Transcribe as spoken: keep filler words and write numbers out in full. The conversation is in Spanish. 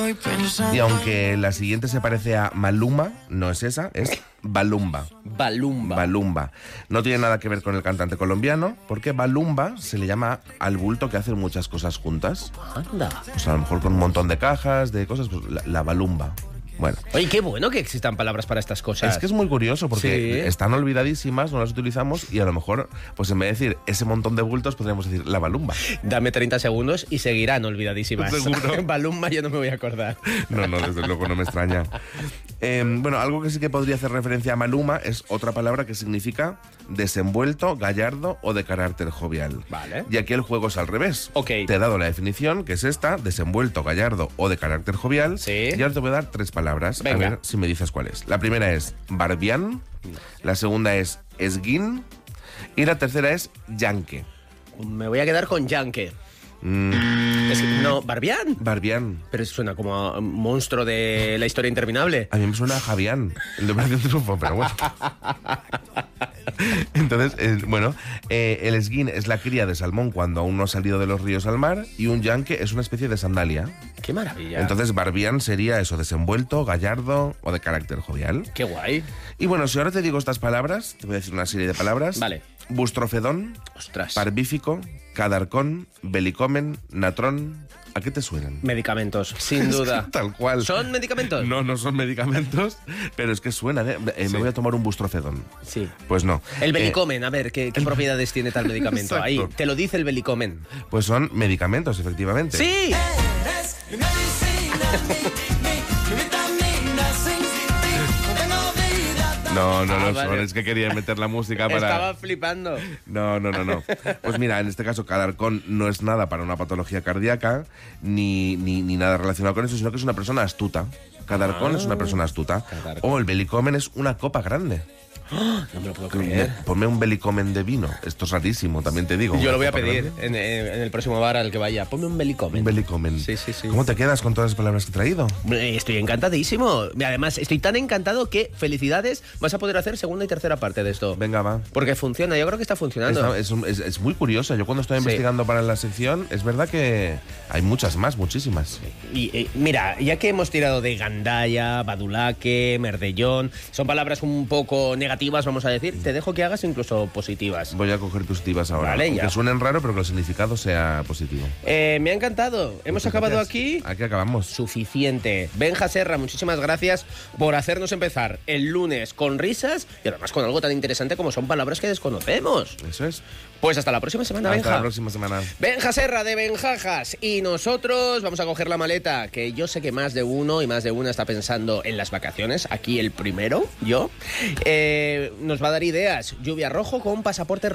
Y aunque la siguiente se parece a Maluma, no es esa, es Balumba. Balumba. Balumba. No tiene nada que ver con el cantante colombiano, porque Balumba se le llama al bulto que hacen muchas cosas juntas. Anda. Pues a lo mejor con un montón de cajas, de cosas, pues la, la Balumba. Bueno. Oye, qué bueno que existan palabras para estas cosas. Es que es muy curioso porque Sí. están olvidadísimas, no las utilizamos y a lo mejor, pues en vez de decir ese montón de bultos, podríamos decir la Balumba. Dame treinta segundos y seguirán olvidadísimas. Seguro. Balumba yo no me voy a acordar. No, no, desde luego no me extraña. Eh, bueno, algo que sí que podría hacer referencia a Maluma es otra palabra que significa desenvuelto, gallardo o de carácter jovial. Vale. Y aquí el juego es al revés. Ok. Te he dado la definición, que es esta, desenvuelto, gallardo o de carácter jovial. Sí. Y ahora te voy a dar tres palabras. Venga. A ver si me dices cuál es. La primera es barbián, la segunda es esguín y la tercera es yanque. Me voy a quedar con Yankee. Mm, Es que, no, Barbián. barbián. Pero eso suena como a un monstruo de la historia interminable. A mí me suena a Javián, el de Operación Triunfo, pero bueno. Entonces, eh, bueno, eh, el esguín es la cría de salmón cuando aún no ha salido de los ríos al mar y un yanque es una especie de sandalia. Qué maravilla. Entonces, barbián sería eso, desenvuelto, gallardo o de carácter jovial. Qué guay. Y bueno, si ahora te digo estas palabras, te voy a decir una serie de palabras. Vale. Bustrofedón, Ostras. parvífico, cadarcón, belicomen, natrón. ¿A qué te suenan? Medicamentos, sin duda. Tal cual. ¿Son medicamentos? No, no son medicamentos, pero es que suenan, ¿eh? Eh, Sí. Me voy a tomar un bustrofedón. Sí. Pues no. El Eh, belicomen, a ver, ¿qué, qué propiedades tiene tal medicamento? Exacto. Ahí, te lo dice el belicomen. pues son medicamentos, efectivamente. ¡Sí! Eres mi medicina, mi, mi, mi vitamina, sin ti no tengo vida. No, no Ah, lo vale. son, es que quería meter la música para... Estaba flipando. No, no, no, no. Pues mira, en este caso Cadarcón no es nada para una patología cardíaca, ni, ni, ni nada relacionado con eso, sino que es una persona astuta. Cadarcón Ah, es una persona astuta. Cadarcón. O el belicomen es una copa grande. No me lo puedo creer. Ponme un belicomen de vino. Esto es rarísimo, también te digo. Yo Una lo voy a copa pedir grande. en, en- en el próximo bar al que vaya. Ponme un belicomen. Un belicomen. Sí, sí, sí. ¿Cómo te quedas con todas las palabras que he traído? Eh, Estoy encantadísimo. Además, estoy tan encantado que, felicidades, vas a poder hacer segunda y tercera parte de esto. Venga, va. Porque funciona, yo creo que está funcionando. Está- es, un- es- es muy curiosa. Yo cuando estoy Sí. investigando para la sección, es verdad que hay muchas más, muchísimas. Y eh, mira, ya que hemos tirado de gandalla, badulaque, merdellón, son palabras un poco negativas, vamos a decir, te dejo que hagas incluso positivas. Voy a coger positivas ahora. Vale, Aunque ya. suenen raro, pero que el significado sea positivo. Eh, me ha encantado. Hemos Muchas acabado gracias. aquí. Aquí acabamos. Suficiente. Benja Serra, muchísimas gracias por hacernos empezar el lunes con risas y además con algo tan interesante como son palabras que desconocemos. Eso es. Pues hasta la próxima semana, Hasta Benja. la próxima semana. Benja Serra de Benjajas y nosotros vamos a coger la maleta, que yo sé que más de uno y más de una está pensando en las vacaciones, aquí el primero, yo. Eh, nos va a dar ideas, lluvia rojo con pasaporte